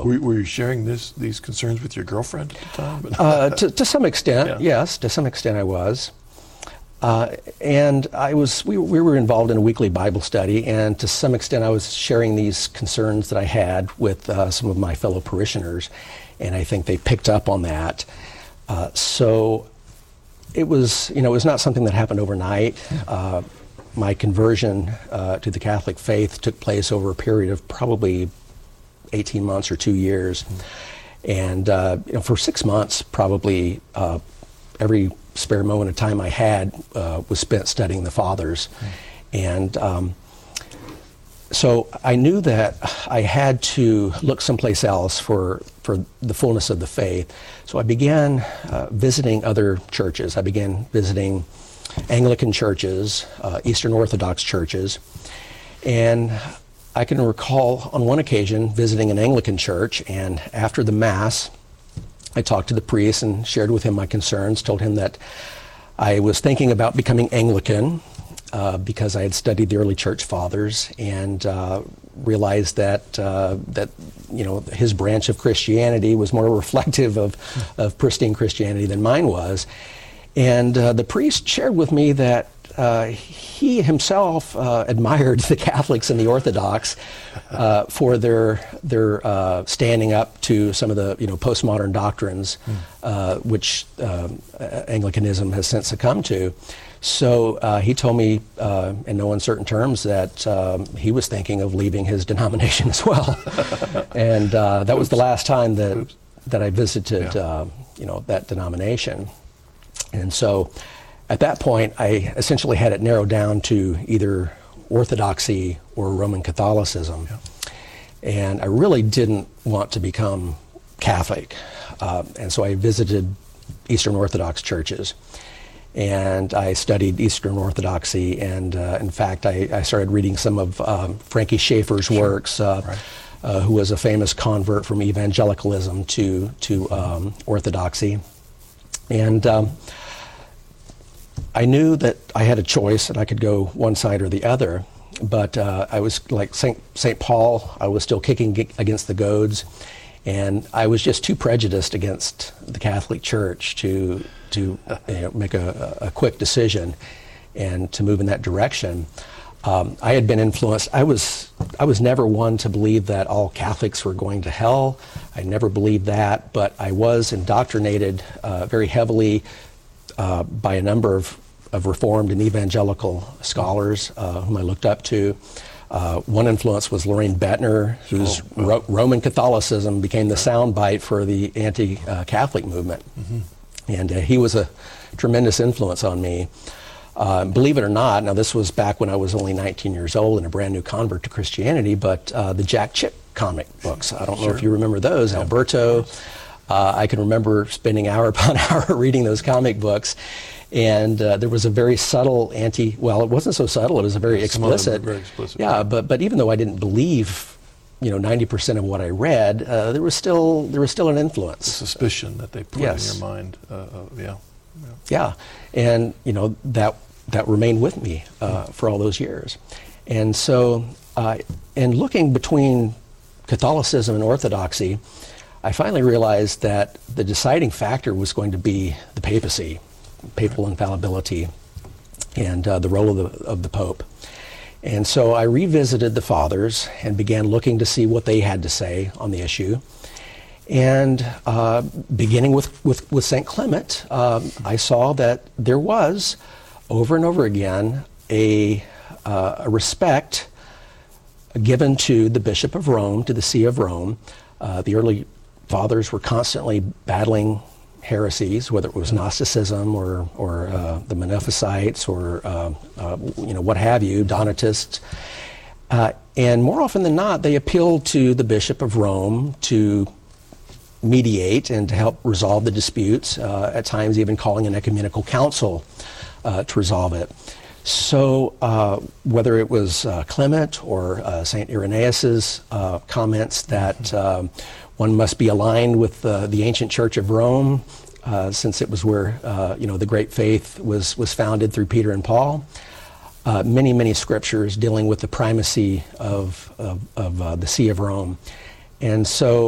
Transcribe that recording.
so. Were you sharing these concerns with your girlfriend at the time? To some extent, Yeah. yes. To some extent, I was. And we were involved in a weekly Bible study, and to some extent I was sharing these concerns that I had with some of my fellow parishioners, and I think they picked up on that. So it was not something that happened overnight. My conversion to the Catholic faith took place over a period of probably 18 months or 2 years. And for 6 months, probably every spare moment of time I had was spent studying the Fathers. And so I knew that I had to look someplace else for the fullness of the faith. So I began visiting other churches. I began visiting Anglican churches, Eastern Orthodox churches, and I can recall on one occasion visiting an Anglican church, and after the Mass, I talked to the priest and shared with him my concerns, told him that I was thinking about becoming Anglican because I had studied the early church fathers, and realized that his branch of Christianity was more reflective of pristine Christianity than mine was. And the priest shared with me that he himself admired the Catholics and the Orthodox for their standing up to some of the postmodern doctrines, which Anglicanism has since succumbed to. So he told me in no uncertain terms that he was thinking of leaving his denomination as well. And that was the last time that I visited that denomination. And so at that point, I essentially had it narrowed down to either Orthodoxy or Roman Catholicism. Yeah. And I really didn't want to become Catholic. And so I visited Eastern Orthodox churches. And I studied Eastern Orthodoxy. And in fact, I started reading some of Frankie Schaeffer's works, who was a famous convert from evangelicalism to Orthodoxy. And I knew that I had a choice and I could go one side or the other, but I was like St. Paul. I was still kicking against the goads, and I was just too prejudiced against the Catholic Church to make a quick decision and to move in that direction. I had been influenced. I was never one to believe that all Catholics were going to hell. I never believed that, but I was indoctrinated very heavily by a number of Reformed and evangelical scholars whom I looked up to. One influence was Loraine Bettner, whose Roman Catholicism became the soundbite for the anti-Catholic movement. Mm-hmm. And he was a tremendous influence on me. Believe it or not, now this was back when I was only 19 years old and a brand new convert to Christianity, but the Jack Chick comic books, I don't know if you remember those, Alberto. I can remember spending hour upon hour reading those comic books, and there was a very subtle it wasn't so subtle, it was a very explicit. Very explicit. Yeah, but even though I didn't believe 90% of what I read, there was still an influence. The suspicion that they put in your mind, Yeah, and that remained with me for all those years. And so, in looking between Catholicism and Orthodoxy, I finally realized that the deciding factor was going to be the papacy, papal infallibility, and the role of the Pope. And so I revisited the Fathers and began looking to see what they had to say on the issue. And beginning with St. Clement, I saw that there was, over and over again, a respect given to the Bishop of Rome, to the See of Rome. The early Fathers were constantly battling heresies, whether it was Gnosticism or the Monophysites or what have you, Donatists. And more often than not, they appealed to the Bishop of Rome to mediate and to help resolve the disputes, at times even calling an ecumenical council to resolve it. So whether it was Clement or St. Irenaeus's comments that one must be aligned with the ancient Church of Rome, since it was where the great faith was founded through Peter and Paul. Many scriptures dealing with the primacy of the See of Rome. And so